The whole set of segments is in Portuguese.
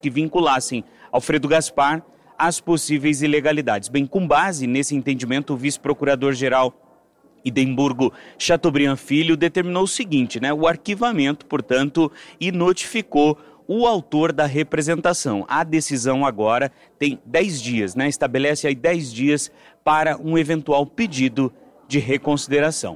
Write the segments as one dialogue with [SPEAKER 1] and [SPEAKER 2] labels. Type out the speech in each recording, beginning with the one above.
[SPEAKER 1] que vinculassem Alfredo Gaspar às possíveis ilegalidades. Bem, com base nesse entendimento, o vice-procurador-geral Idemburgo Chateaubriand Filho determinou o seguinte, o arquivamento, portanto, e notificou o autor da representação. A decisão agora tem 10 dias, estabelece aí 10 dias para um eventual pedido de reconsideração.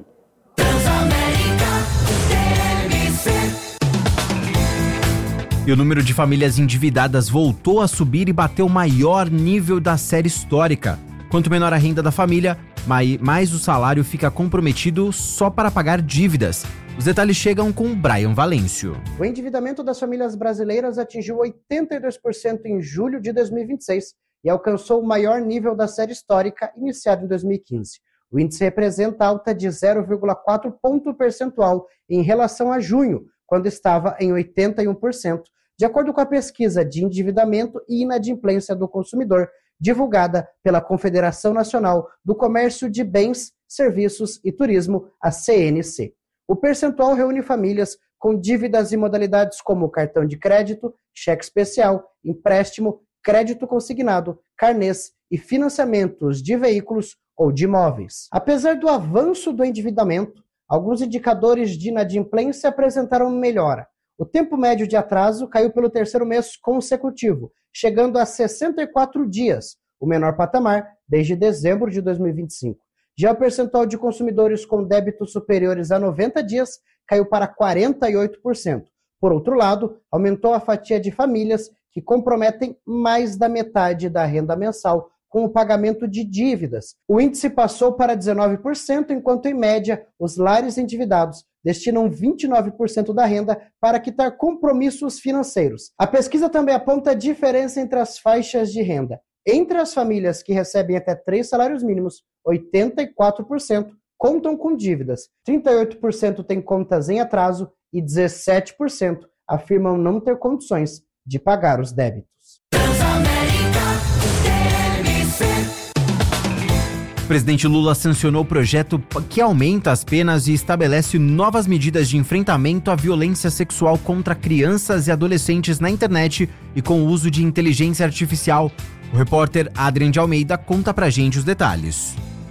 [SPEAKER 2] E o número de famílias endividadas voltou a subir e bateu o maior nível da série histórica. Quanto menor a renda da família, mais o salário fica comprometido só para pagar dívidas. Os detalhes chegam com Brian Valêncio.
[SPEAKER 3] O endividamento das famílias brasileiras atingiu 82% em julho de 2026 e alcançou o maior nível da série histórica iniciado em 2015. O índice representa alta de 0,4 ponto percentual em relação a junho, quando estava em 81%, de acordo com a pesquisa de endividamento e inadimplência do consumidor, divulgada pela Confederação Nacional do Comércio de Bens, Serviços e Turismo, a CNC. O percentual reúne famílias com dívidas e modalidades como cartão de crédito, cheque especial, empréstimo, crédito consignado, carnês e financiamentos de veículos ou de imóveis. Apesar do avanço do endividamento, alguns indicadores de inadimplência apresentaram melhora. O tempo médio de atraso caiu pelo terceiro mês consecutivo, chegando a 64 dias, o menor patamar desde dezembro de 2025. Já o percentual de consumidores com débitos superiores a 90 dias caiu para 48%. Por outro lado, aumentou a fatia de famílias que comprometem mais da metade da renda mensal com o pagamento de dívidas. O índice passou para 19%, enquanto, em média, os lares endividados destinam 29% da renda para quitar compromissos financeiros. A pesquisa também aponta a diferença entre as faixas de renda. Entre as famílias que recebem até 3 salários mínimos, 84% contam com dívidas, 38% têm contas em atraso e 17% afirmam não ter condições de pagar os débitos.
[SPEAKER 2] O presidente Lula sancionou o projeto que aumenta as penas e estabelece novas medidas de enfrentamento à violência sexual contra crianças e adolescentes na internet e com o uso de inteligência artificial. O repórter Adrian de Almeida conta pra gente os detalhes.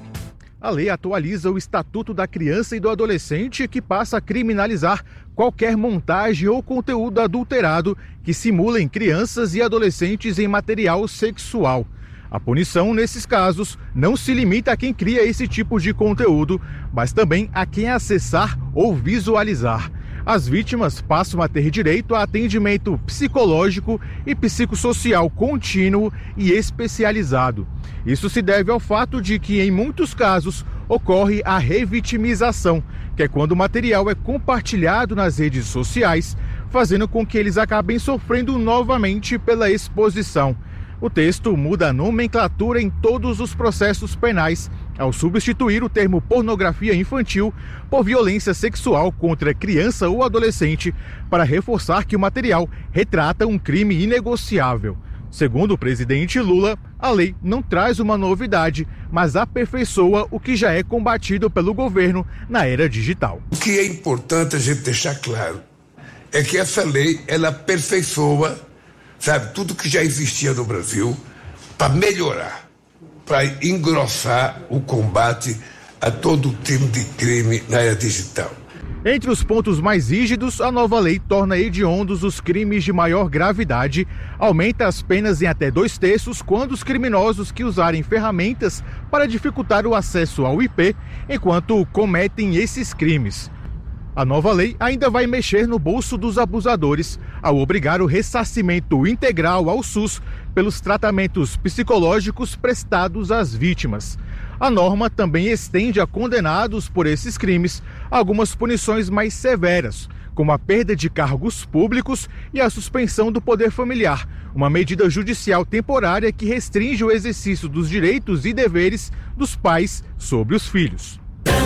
[SPEAKER 4] A lei atualiza o Estatuto da Criança e do Adolescente, que passa a criminalizar qualquer montagem ou conteúdo adulterado que simulem crianças e adolescentes em material sexual. A punição, nesses casos, não se limita a quem cria esse tipo de conteúdo, mas também a quem acessar ou visualizar. As vítimas passam a ter direito a atendimento psicológico e psicossocial contínuo e especializado. Isso se deve ao fato de que, em muitos casos, ocorre a revitimização, que é quando o material é compartilhado nas redes sociais, fazendo com que eles acabem sofrendo novamente pela exposição. O texto muda a nomenclatura em todos os processos penais, ao substituir o termo pornografia infantil por violência sexual contra criança ou adolescente, para reforçar que o material retrata um crime inegociável. Segundo o presidente Lula, a lei não traz uma novidade, mas aperfeiçoa o que já é combatido pelo governo na era digital.
[SPEAKER 5] O que é importante a gente deixar claro é que essa lei, ela aperfeiçoa, tudo que já existia no Brasil, para melhorar, para engrossar o combate a todo tipo de crime na era digital.
[SPEAKER 4] Entre os pontos mais rígidos, a nova lei torna hediondos os crimes de maior gravidade, aumenta as penas em até 2/3 quando os criminosos que usarem ferramentas para dificultar o acesso ao IP enquanto cometem esses crimes. A nova lei ainda vai mexer no bolso dos abusadores ao obrigar o ressarcimento integral ao SUS pelos tratamentos psicológicos prestados às vítimas. A norma também estende a condenados por esses crimes algumas punições mais severas, como a perda de cargos públicos e a suspensão do poder familiar, uma medida judicial temporária que restringe o exercício dos direitos e deveres dos pais sobre os filhos.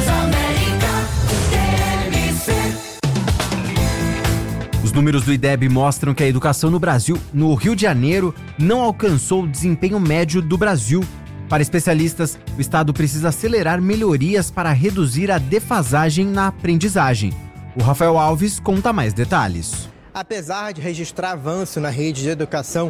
[SPEAKER 2] Os números do IDEB mostram que a educação no Brasil, no Rio de Janeiro, não alcançou o desempenho médio do Brasil. Para especialistas, o Estado precisa acelerar melhorias para reduzir a defasagem na aprendizagem. O Rafael Alves conta mais detalhes.
[SPEAKER 6] Apesar de registrar avanço na rede de educação